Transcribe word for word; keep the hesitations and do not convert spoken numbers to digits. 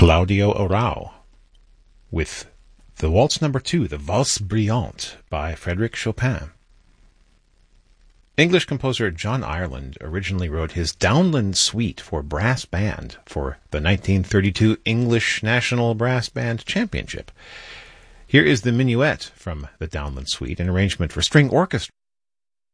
Claudio Arrau with the Waltz Number Two, the Valse Brillante by Frédéric Chopin. English composer John Ireland originally wrote his Downland Suite for brass band for the nineteen thirty-two English National Brass Band Championship. Here is the minuet from the Downland Suite, an arrangement for string orchestra